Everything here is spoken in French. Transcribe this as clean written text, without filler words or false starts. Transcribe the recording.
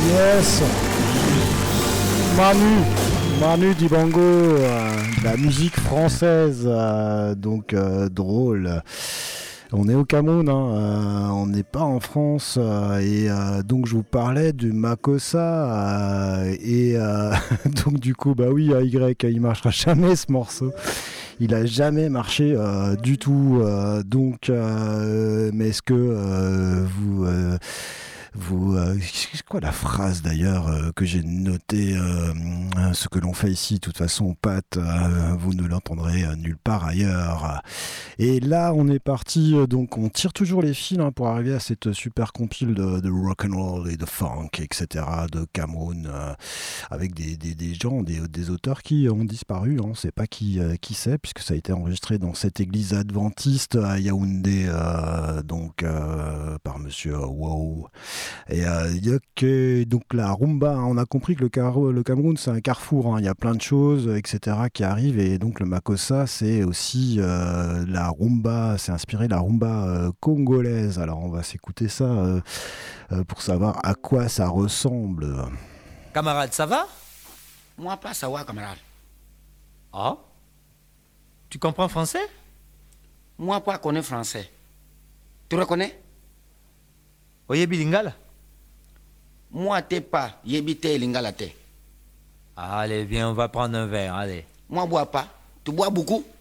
Yes, Manu Dibango, la musique française, drôle. On est au Cameroun, on n'est pas en France, donc je vous parlais du Makossa, donc du coup, bah oui, Y, il marchera jamais ce morceau. Il a jamais marché du tout, mais est-ce que c'est quoi la phrase d'ailleurs que j'ai notée, ce que l'on fait ici, de toute façon, Pat, vous ne l'entendrez nulle part ailleurs. Et là, on est parti, donc on tire toujours les fils pour arriver à cette super compile de rock'n'roll et de funk, etc., de Cameroun, avec des gens, des auteurs qui ont disparu. On ne sait pas qui c'est, puisque ça a été enregistré dans cette église adventiste à Yaoundé, par monsieur Wow. Et donc la rumba, on a compris que le Cameroun c'est un carrefour, il y a plein de choses, etc., qui arrivent, et donc le Makossa c'est aussi la rumba, c'est inspiré de la rumba congolaise. Alors on va s'écouter ça pour savoir à quoi ça ressemble. Camarade, ça va? Moi, pas savoir, camarade. Ah? Tu comprends français? Moi, pas connaître français. Tu reconnais? Oye bilingala? Moi, t'es pas. Yébite lingala t'es. Allez, viens, on va prendre un verre, allez. Moi, bois pas. Tu bois beaucoup?